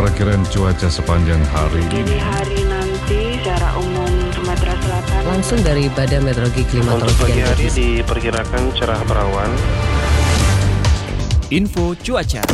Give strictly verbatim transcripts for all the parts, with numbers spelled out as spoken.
Perkiraan cuaca sepanjang hari Jadi hari nanti secara umum Sumatera Selatan. Langsung dari Badan Meteorologi Klimatologi Untuk pagi dan hari Geofisika. diperkirakan cerah berawan. Info cuaca.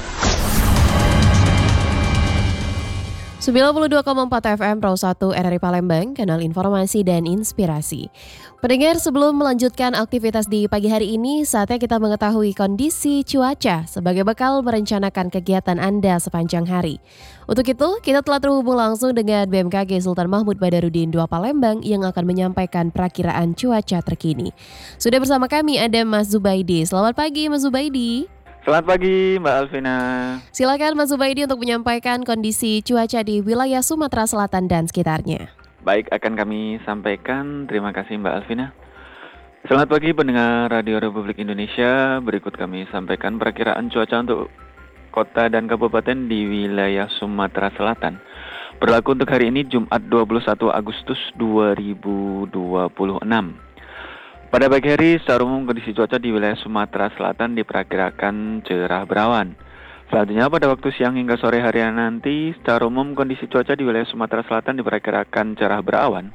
sembilan puluh dua koma empat F M Pro satu R R I Palembang, kanal informasi dan inspirasi. Pendengar, sebelum melanjutkan aktivitas di pagi hari ini, saatnya kita mengetahui kondisi cuaca sebagai bekal merencanakan kegiatan Anda sepanjang hari. Untuk itu, kita telah terhubung langsung dengan B M K G Sultan Mahmud Badarudin dua Palembang yang akan menyampaikan perakiraan cuaca terkini. Sudah bersama kami ada Mas Zubaidi. Selamat pagi Mas Zubaidi. Selamat pagi Mbak Alvina. Silakan Mas Zubaidi untuk menyampaikan kondisi cuaca di wilayah Sumatera Selatan dan sekitarnya. Baik, akan kami sampaikan. Terima kasih Mbak Alvina. Selamat pagi pendengar Radio Republik Indonesia. Berikut kami sampaikan perakiraan cuaca untuk kota dan kabupaten di wilayah Sumatera Selatan. Berlaku untuk hari ini Jumat dua puluh satu Agustus dua ribu dua puluh enam. Pada pagi hari, secara umum kondisi cuaca di wilayah Sumatera Selatan diperkirakan cerah berawan. Selanjutnya pada waktu siang hingga sore hari nanti, secara umum kondisi cuaca di wilayah Sumatera Selatan diperkirakan cerah berawan.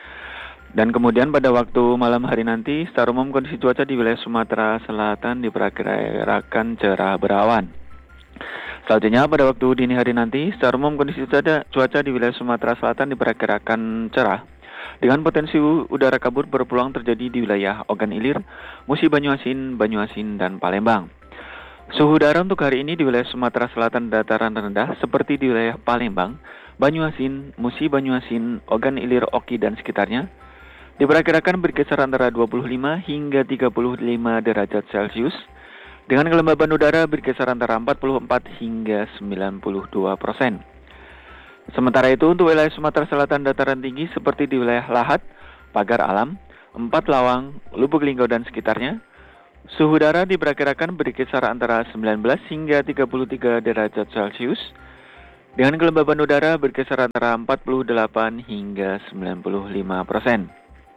Dan kemudian pada waktu malam hari nanti, secara umum kondisi cuaca di wilayah Sumatera Selatan diperkirakan cerah berawan. Selanjutnya pada waktu dini hari nanti, secara umum kondisi cuaca, cuaca di wilayah Sumatera Selatan diperkirakan cerah, dengan potensi udara kabut berpeluang terjadi di wilayah Ogan Ilir, Musi Banyuasin, Banyuasin, dan Palembang. Suhu udara untuk hari ini di wilayah Sumatera Selatan dataran rendah seperti di wilayah Palembang, Banyuasin, Musi Banyuasin, Ogan Ilir, Oki, dan sekitarnya diperkirakan berkisar antara dua puluh lima hingga tiga puluh lima derajat Celcius, dengan kelembaban udara berkisar antara empat puluh empat hingga sembilan puluh dua persen. Sementara itu untuk wilayah Sumatera Selatan dataran tinggi seperti di wilayah Lahat, Pagar Alam, Empat Lawang, Lubuk Linggau dan sekitarnya, suhu udara diperkirakan berkisar antara sembilan belas hingga tiga puluh tiga derajat Celcius, dengan kelembaban udara berkisar antara empat puluh delapan hingga sembilan puluh lima persen.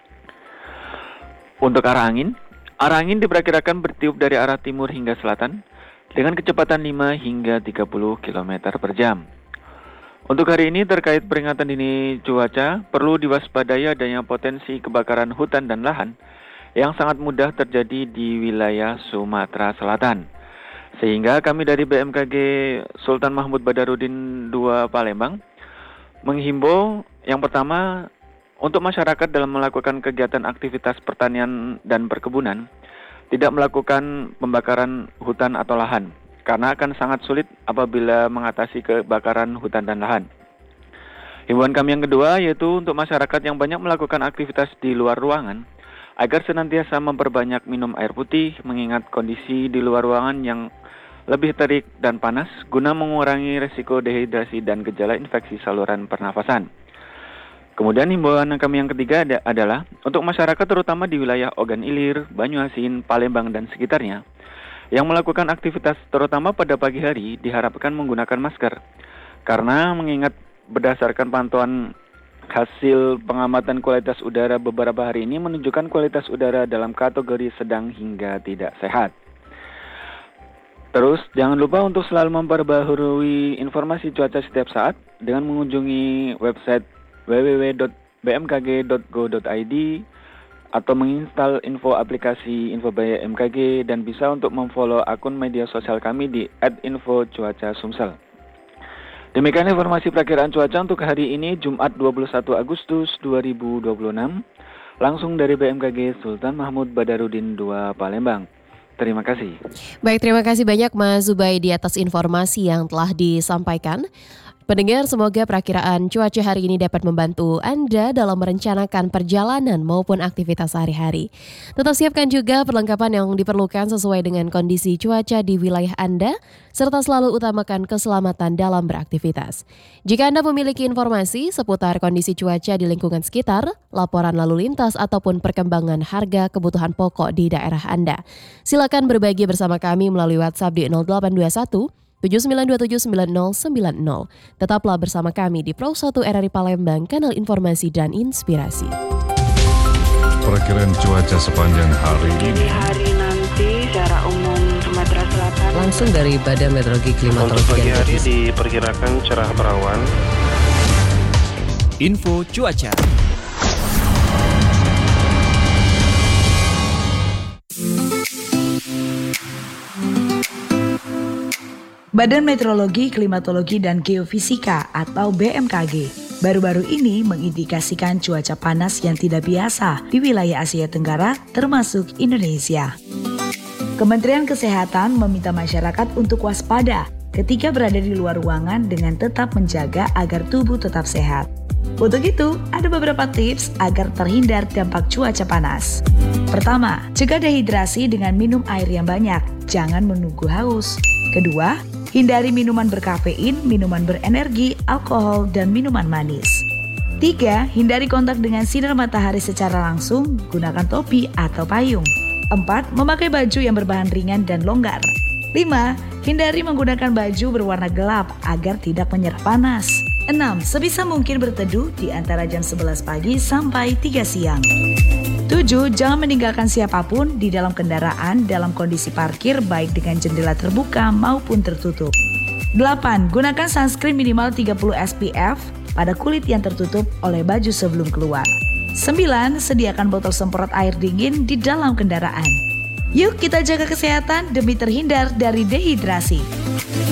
Untuk arah angin, arah angin diperkirakan bertiup dari arah timur hingga selatan dengan kecepatan lima hingga tiga puluh kilometer per jam. Untuk hari ini terkait peringatan dini cuaca, perlu diwaspadai adanya potensi kebakaran hutan dan lahan yang sangat mudah terjadi di wilayah Sumatera Selatan. Sehingga kami dari B M K G Sultan Mahmud Badarudin dua Palembang menghimbau yang pertama untuk masyarakat dalam melakukan kegiatan aktivitas pertanian dan perkebunan tidak melakukan pembakaran hutan atau lahan, karena akan sangat sulit apabila mengatasi kebakaran hutan dan lahan. Himbauan kami yang kedua yaitu untuk masyarakat yang banyak melakukan aktivitas di luar ruangan, agar senantiasa memperbanyak minum air putih, mengingat kondisi di luar ruangan yang lebih terik dan panas, guna mengurangi resiko dehidrasi dan gejala infeksi saluran pernafasan. Kemudian himbauan kami yang ketiga ada, adalah untuk masyarakat terutama di wilayah Ogan Ilir, Banyuasin, Palembang, dan sekitarnya, yang melakukan aktivitas terutama pada pagi hari diharapkan menggunakan masker, karena mengingat berdasarkan pantauan hasil pengamatan kualitas udara beberapa hari ini menunjukkan kualitas udara dalam kategori sedang hingga tidak sehat. Terus jangan lupa untuk selalu memperbaharui informasi cuaca setiap saat dengan mengunjungi website w w w dot b m k g dot go dot i d atau menginstal info aplikasi Info by M K G, dan bisa untuk memfollow akun media sosial kami di et info cuaca sumsel. Demikian informasi perakiraan cuaca untuk hari ini Jumat dua puluh satu Agustus dua ribu dua puluh enam, langsung dari B M K G Sultan Mahmud Badarudin dua Palembang. Terima kasih. Baik, terima kasih banyak Mas Zubaidi atas informasi yang telah disampaikan. Pendengar, semoga perakiraan cuaca hari ini dapat membantu Anda dalam merencanakan perjalanan maupun aktivitas sehari-hari. Tetap siapkan juga perlengkapan yang diperlukan sesuai dengan kondisi cuaca di wilayah Anda, serta selalu utamakan keselamatan dalam beraktivitas. Jika Anda memiliki informasi seputar kondisi cuaca di lingkungan sekitar, laporan lalu lintas ataupun perkembangan harga kebutuhan pokok di daerah Anda, silakan berbagi bersama kami melalui WhatsApp di nol delapan dua satu tujuh sembilan dua tujuh sembilan nol sembilan nol. Tetaplah bersama kami di Pro satu R R I Palembang, kanal informasi dan inspirasi. Perkiraan cuaca sepanjang hari ini. Jadi hari nanti secara umum Sumatera Selatan. langsung dari Badan Meteorologi Klimatologi Untuk pagi dan hari Geofisika. diperkirakan cerah berawan. Info cuaca. Badan Meteorologi, Klimatologi, dan Geofisika atau B M K G baru-baru ini mengindikasikan cuaca panas yang tidak biasa di wilayah Asia Tenggara termasuk Indonesia. Kementerian Kesehatan meminta masyarakat untuk waspada ketika berada di luar ruangan dengan tetap menjaga agar tubuh tetap sehat. Untuk itu, ada beberapa tips agar terhindar dampak cuaca panas. Pertama, cegah dehidrasi dengan minum air yang banyak, jangan menunggu haus. Kedua, hindari minuman berkafein, minuman berenergi, alkohol, dan minuman manis. Tiga, hindari kontak dengan sinar matahari secara langsung, gunakan topi atau payung. Empat, memakai baju yang berbahan ringan dan longgar. Lima, hindari menggunakan baju berwarna gelap agar tidak menyerap panas. Enam, sebisa mungkin berteduh di antara jam sebelas pagi sampai tiga siang. Tujuh, jangan meninggalkan siapapun di dalam kendaraan dalam kondisi parkir baik dengan jendela terbuka maupun tertutup. Delapan, gunakan sunscreen minimal tiga puluh S P F pada kulit yang tertutup oleh baju sebelum keluar. Sembilan, sediakan botol semprot air dingin di dalam kendaraan. Yuk kita jaga kesehatan demi terhindar dari dehidrasi.